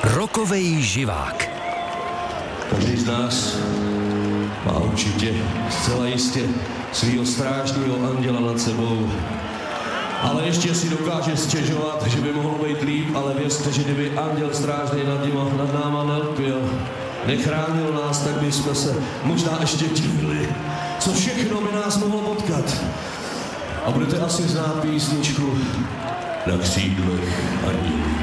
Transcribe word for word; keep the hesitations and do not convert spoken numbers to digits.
Rokovej živák. Každý z nás má určitě zcela jistě svýho strážního anděla nad sebou. Ale ještě si dokáže stěžovat, že by mohlo být líp, ale věřte, že kdyby anděl strážný nad, nima, nad náma nelpěl, nechránil nás, tak by jsme se možná ještě divili, co všechno by nás mohlo potkat. A budete asi znát písničku Na křídlech andělů.